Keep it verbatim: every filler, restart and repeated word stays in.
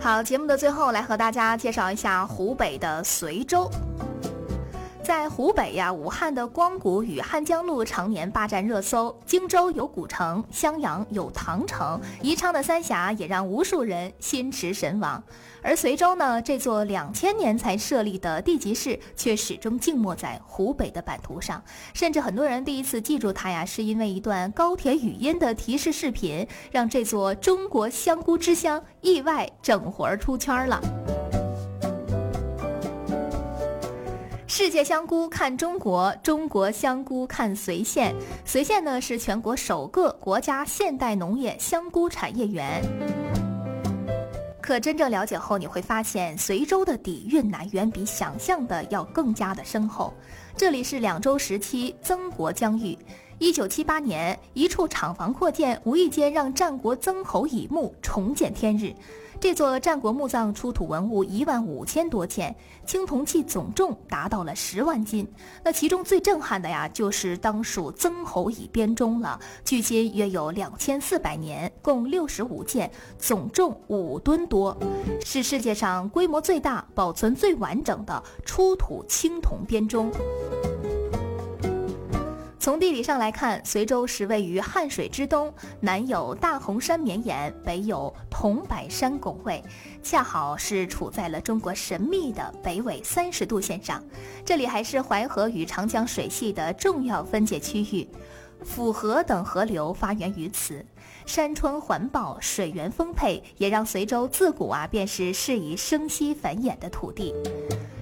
好，节目的最后来和大家介绍一下湖北的随州。在湖北呀，武汉的光谷与汉江路常年霸占热搜，荆州有古城，襄阳有唐城，宜昌的三峡也让无数人心驰神往。而随州呢，这座两千年才设立的地级市，却始终静默在湖北的版图上。甚至很多人第一次记住它呀，是因为一段高铁语音的提示视频，让这座中国香菇之乡意外整活出圈了。世界香菇看中国，中国香菇看随县。随县呢是全国首个国家现代农业香菇产业园。可真正了解后，你会发现随州的底蕴乃远比想象的要更加的深厚。这里是两周时期曾国疆域。一九七八年，一处厂房扩建，无意间让战国曾侯乙墓重见天日。这座战国墓葬出土文物一万五千多件，青铜器总重达到了十万斤。那其中最震撼的呀，就是当属曾侯乙编钟了，距今约有两千四百年，共六十五件，总重五吨多，是世界上规模最大、保存最完整的出土青铜编钟。从地理上来看，随州是位于汉水之东，南有大洪山绵延，北有桐柏山拱卫，恰好是处在了中国神秘的北纬三十度线上。这里还是淮河与长江水系的重要分界区域，府河等河流发源于此，山川环抱，水源丰沛，也让随州自古啊便是适宜生息繁衍的土地。